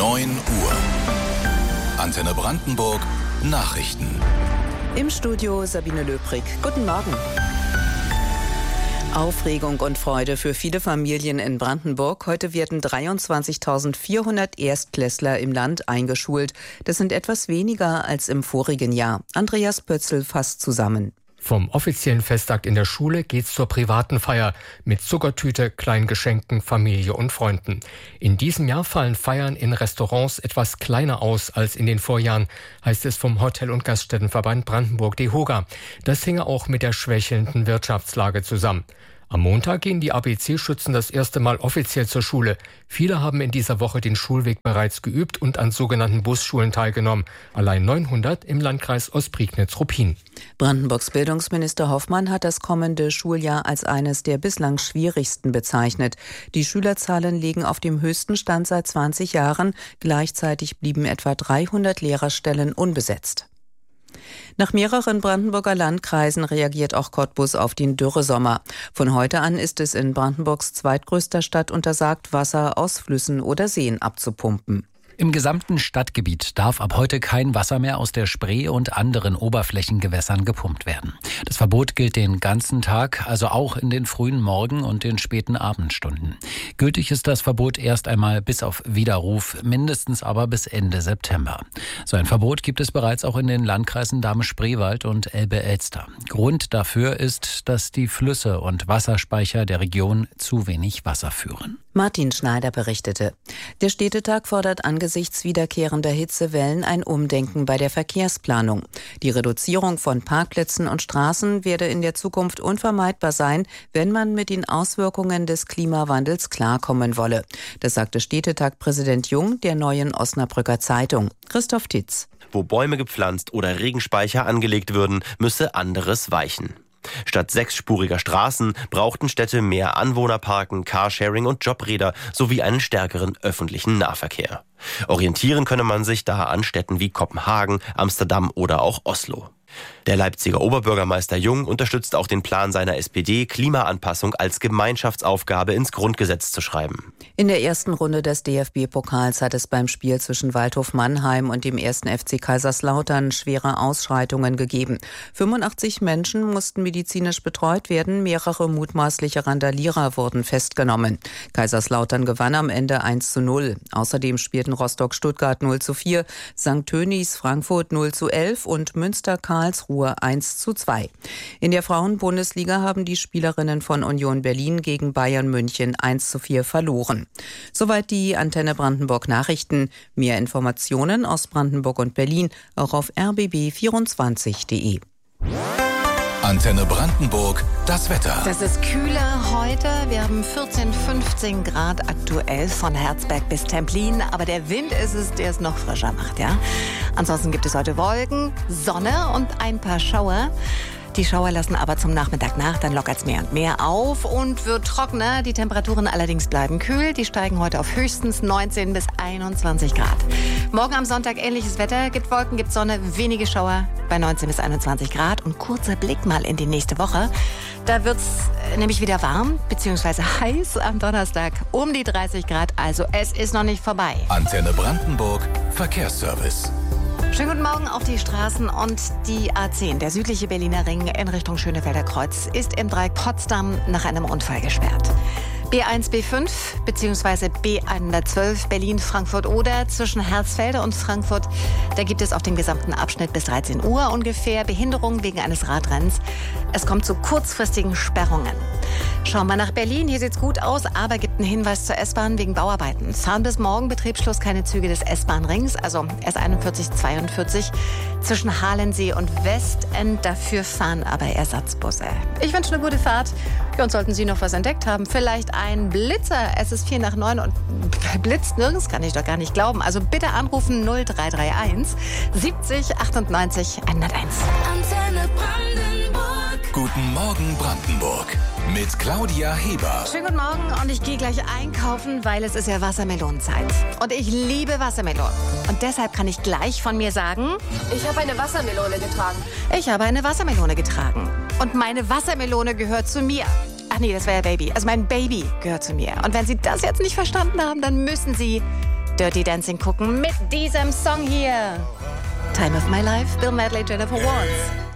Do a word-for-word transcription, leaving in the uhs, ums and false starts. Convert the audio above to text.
neun Uhr. Antenne Brandenburg Nachrichten. Im Studio Sabine Löbrig. Guten Morgen. Aufregung und Freude für viele Familien in Brandenburg. Heute werden dreiundzwanzigtausendvierhundert Erstklässler im Land eingeschult. Das sind etwas weniger als im vorigen Jahr. Andreas Pötzl fasst zusammen. Vom offiziellen Festakt in der Schule geht's zur privaten Feier mit Zuckertüte, kleinen Geschenken, Familie und Freunden. In diesem Jahr fallen Feiern in Restaurants etwas kleiner aus als in den Vorjahren, heißt es vom Hotel- und Gaststättenverband Brandenburg DEHOGA. Das hinge auch mit der schwächelnden Wirtschaftslage zusammen. Am Montag gehen die A B C-Schützen das erste Mal offiziell zur Schule. Viele haben in dieser Woche den Schulweg bereits geübt und an sogenannten Busschulen teilgenommen. Allein neunhundert im Landkreis Ostprignitz-Ruppin. Brandenburgs Bildungsminister Hoffmann hat das kommende Schuljahr als eines der bislang schwierigsten bezeichnet. Die Schülerzahlen liegen auf dem höchsten Stand seit zwanzig Jahren. Gleichzeitig blieben etwa dreihundert Lehrerstellen unbesetzt. Nach mehreren Brandenburger Landkreisen reagiert auch Cottbus auf den Dürresommer. Von heute an ist es in Brandenburgs zweitgrößter Stadt untersagt, Wasser aus Flüssen oder Seen abzupumpen. Im gesamten Stadtgebiet darf ab heute kein Wasser mehr aus der Spree und anderen Oberflächengewässern gepumpt werden. Das Verbot gilt den ganzen Tag, also auch in den frühen Morgen- und den späten Abendstunden. Gültig ist das Verbot erst einmal bis auf Widerruf, mindestens aber bis Ende September. So ein Verbot gibt es bereits auch in den Landkreisen Dahme-Spreewald und Elbe-Elster. Grund dafür ist, dass die Flüsse und Wasserspeicher der Region zu wenig Wasser führen. Martin Schneider berichtete. Der Städtetag fordert angesichts wiederkehrender Hitzewellen ein Umdenken bei der Verkehrsplanung. Die Reduzierung von Parkplätzen und Straßen werde in der Zukunft unvermeidbar sein, wenn man mit den Auswirkungen des Klimawandels klarkommen wolle. Das sagte Städtetag-Präsident Jung der Neuen Osnabrücker Zeitung. Christoph Titz. Wo Bäume gepflanzt oder Regenspeicher angelegt würden, müsse anderes weichen. Statt sechsspuriger Straßen brauchten Städte mehr Anwohnerparken, Carsharing und Jobräder sowie einen stärkeren öffentlichen Nahverkehr. Orientieren könne man sich da an Städten wie Kopenhagen, Amsterdam oder auch Oslo. Der Leipziger Oberbürgermeister Jung unterstützt auch den Plan seiner S P D, Klimaanpassung als Gemeinschaftsaufgabe ins Grundgesetz zu schreiben. In der ersten Runde des D F B-Pokals hat es beim Spiel zwischen Waldhof Mannheim und dem ersten F C Kaiserslautern schwere Ausschreitungen gegeben. fünfundachtzig Menschen mussten medizinisch betreut werden, mehrere mutmaßliche Randalierer wurden festgenommen. Kaiserslautern gewann am Ende eins zu null. Außerdem spielten Rostock-Stuttgart null zu vier, Sankt Tönnies Frankfurt null zu elf und Münster-Karlsruhe eins zu zwei. In der Frauenbundesliga haben die Spielerinnen von Union Berlin gegen Bayern München eins zu vier verloren. Soweit die Antenne Brandenburg Nachrichten. Mehr Informationen aus Brandenburg und Berlin auch auf r b b vierundzwanzig punkt d e. Antenne Brandenburg, das Wetter. Das ist kühler heute. Wir haben vierzehn, fünfzehn Grad aktuell von Herzberg bis Templin. Aber der Wind ist es, der es noch frischer macht, ja. Ansonsten gibt es heute Wolken, Sonne und ein paar Schauer. Die Schauer lassen aber zum Nachmittag nach, dann lockert es mehr und mehr auf und wird trockener. Die Temperaturen allerdings bleiben kühl. Die steigen heute auf höchstens neunzehn bis einundzwanzig Grad. Morgen am Sonntag ähnliches Wetter. Gibt Wolken, gibt Sonne, wenige Schauer bei neunzehn bis einundzwanzig Grad. Und kurzer Blick mal in die nächste Woche. Da wird es nämlich wieder warm bzw. heiß am Donnerstag um die dreißig Grad. Also es ist noch nicht vorbei. Antenne Brandenburg, Verkehrsservice. Schönen guten Morgen auf die Straßen und die A zehn, der südliche Berliner Ring in Richtung Schönefelder Kreuz, ist im Dreieck Potsdam nach einem Unfall gesperrt. B eins, B fünf bzw. B hundertzwölf Berlin-Frankfurt-Oder zwischen Hersfelde und Frankfurt. Da gibt es auf dem gesamten Abschnitt bis dreizehn Uhr ungefähr Behinderung wegen eines Radrenns. Es kommt zu kurzfristigen Sperrungen. Schauen wir nach Berlin. Hier sieht's gut aus, aber gibt einen Hinweis zur S-Bahn wegen Bauarbeiten. Fahren bis morgen Betriebsschluss keine Züge des S-Bahn-Rings, also S einundvierzig zweiundvierzig zwischen Halensee und Westend. Dafür fahren aber Ersatzbusse. Ich wünsche eine gute Fahrt. Ja, und sollten Sie noch was entdeckt haben, vielleicht ein Blitzer. Es ist vier nach neun und blitzt nirgends, kann ich doch gar nicht glauben. Also bitte anrufen null drei drei eins siebzig achtundneunzig hunderteins. Antenne Brandenburg. Guten Morgen Brandenburg mit Claudia Heber. Schönen guten Morgen und ich gehe gleich einkaufen, weil es ist ja Wassermelonenzeit. Und ich liebe Wassermelonen. Und deshalb kann ich gleich von mir sagen, ich habe eine Wassermelone getragen. Ich habe eine Wassermelone getragen. Und meine Wassermelone gehört zu mir. Ach nee, das wäre ja Baby. Also mein Baby gehört zu mir. Und wenn Sie das jetzt nicht verstanden haben, dann müssen Sie Dirty Dancing gucken mit diesem Song hier. Time of My Life, Bill Medley, Jennifer Warnes.